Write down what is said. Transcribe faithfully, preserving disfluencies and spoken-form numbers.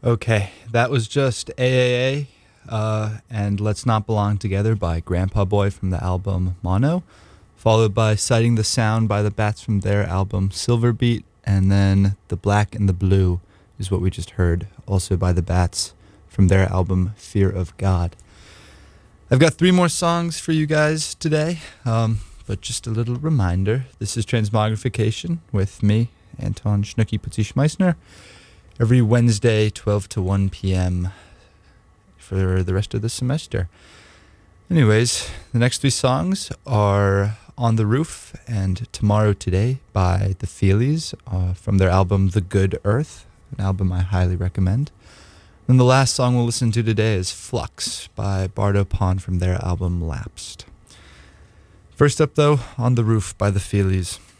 Okay, that was just A A A uh, and Let's Not Belong Together by Grandpa Boy from the album Mono, followed by Citing the Sound by the Bats from their album Silver Beat, and then The Black and the Blue is what we just heard, also by the Bats from their album Fear of God. I've got three more songs for you guys today, um, but just a little reminder, this is Transmogrification with me, Anton Schnooky Putzi Schmeissner, every Wednesday, twelve to one p.m. for the rest of the semester. Anyways, the next three songs are On the Roof and Tomorrow Today by the Feelies uh, from their album The Good Earth, an album I highly recommend. And the last song we'll listen to today is Flux by Bardo Pond from their album Lapsed. First up, though, On the Roof by the Feelies.